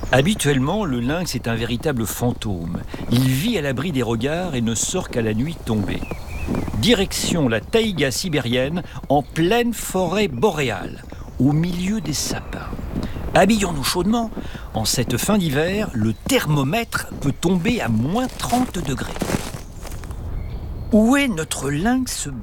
Habituellement, le lynx est un véritable fantôme. Il vit à l'abri des regards et ne sort qu'à la nuit tombée. Direction la taïga sibérienne, en pleine forêt boréale, au milieu des sapins. Habillons-nous chaudement. En cette fin d'hiver, le thermomètre peut tomber à -30 degrés. Où est notre lynx boréal ?